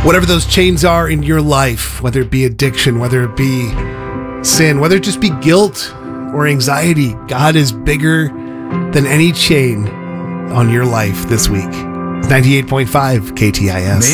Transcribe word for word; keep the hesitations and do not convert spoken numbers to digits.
Whatever those chains are in your life, whether it be addiction, whether it be sin, whether it just be guilt or anxiety, God is bigger than any chain on your life this week. ninety-eight point five K T I S.